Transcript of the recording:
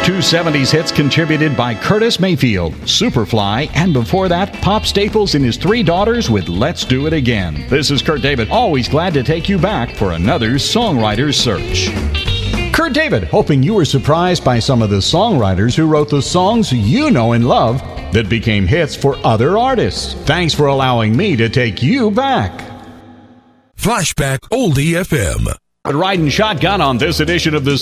Two 70s hits contributed by Curtis Mayfield, Superfly, and before that, pop staples in his Three Daughters with Let's Do It Again. This is Kurt David, always glad to take you back for another Songwriter's Search. Kurt David, hoping you were surprised by some of the songwriters who wrote the songs you know and love that became hits for other artists. Thanks for allowing me to take you back. Flashback Oldie FM. Riding shotgun on this edition of the